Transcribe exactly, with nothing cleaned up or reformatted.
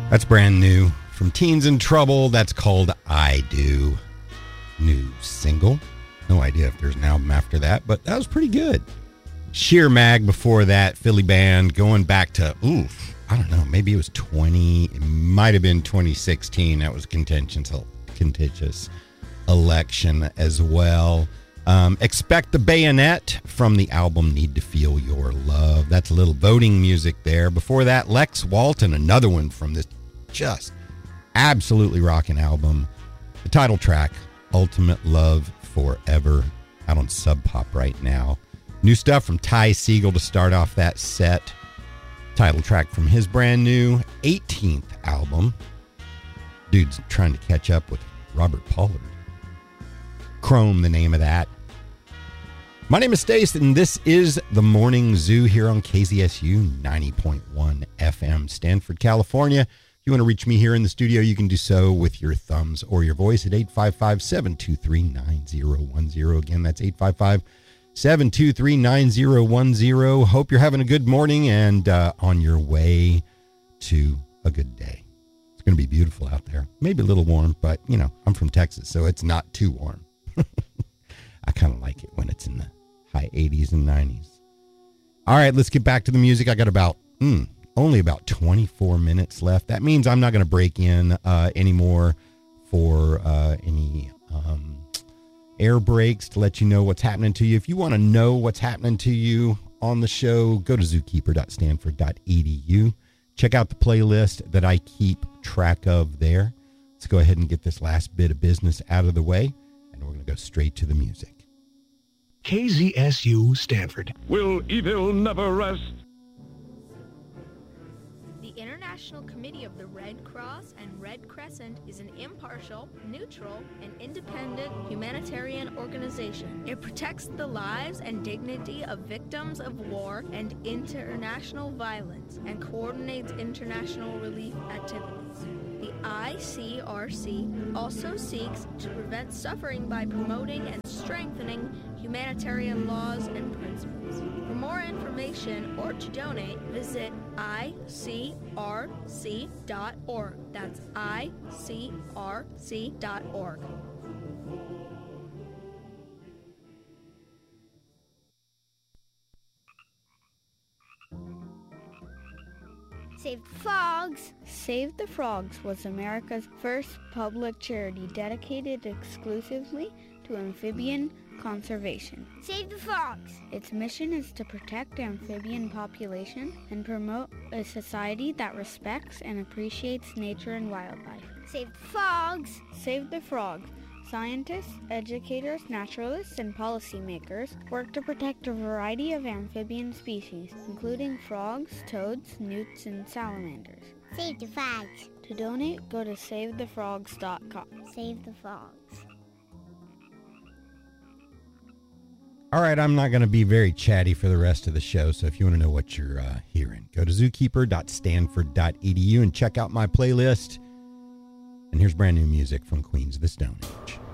That's brand new from Teens in Trouble. That's called I Do. New single. No idea if there's an album after that, but that was pretty good. Sheer Mag before that, Philly band, going back to, oof, I don't know, maybe it was twenty, it might have been twenty sixteen. That was contentious, contentious election as well. Um, Expect the Bayonet from the album Need to Feel Your Love. That's a little voting music there. Before that, Lex Walton, another one from this just absolutely rocking album. The title track, Ultimate Love Forever, out on Sub Pop right now. New stuff from Ty Segall to start off that set. Title track from his brand new eighteenth album. Dude's trying to catch up with Robert Pollard. Chrome, the name of that. My name is Stace, and this is The Morning Zoo here on K Z S U ninety point one F M, Stanford, California. If you want to reach me here in the studio, you can do so with your thumbs or your voice at eight five five, seven two three, nine zero one zero. Again, that's eight five five, seven two three, nine zero one zero. Hope you're having a good morning and uh, on your way to a good day. It's going to be beautiful out there. Maybe a little warm, but, you know, I'm from Texas, so it's not too warm. I kind of like it when it's in the high eighties and nineties. All right, let's get back to the music. I got about, mm, only about twenty-four minutes left. That means I'm not going to break in uh, anymore for uh, any um, air breaks to let you know what's happening to you. If you want to know what's happening to you on the show, go to zookeeper dot stanford dot e d u. Check out the playlist that I keep track of there. Let's go ahead and get this last bit of business out of the way, and we're going to go straight to the music. K Z S U Stanford. Will evil never rest? The International Committee of the Red Cross and Red Crescent is an impartial, neutral, and independent humanitarian organization. It protects the lives and dignity of victims of war and international violence and coordinates international relief activities. The I C R C also seeks to prevent suffering by promoting and strengthening humanitarian laws and principles. For more information or to donate, visit I C R C dot org. That's I C R C dot org. Save the Frogs! Save the Frogs was America's first public charity dedicated exclusively to amphibian conservation. Save the Frogs! Its mission is to protect the amphibian population and promote a society that respects and appreciates nature and wildlife. Save the Frogs! Save the Frogs! Scientists, educators, naturalists, and policymakers work to protect a variety of amphibian species, including frogs, toads, newts, and salamanders. Save the Frogs! To donate, go to save the frogs dot com. Save the Frogs. All right, I'm not going to be very chatty for the rest of the show, so if you want to know what you're uh, hearing, go to zookeeper dot stanford dot e d u and check out my playlist. And here's brand new music from Queens of the Stone Age.